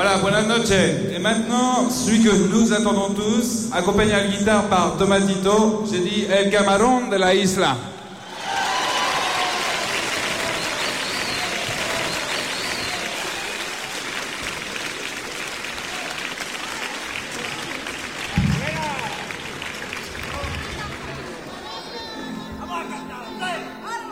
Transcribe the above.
Voilà, buenas noches. Et maintenant, celui que nous attendons tous, accompagné à la guitare par Tomatito, j'ai dit El Camarón de la Isla.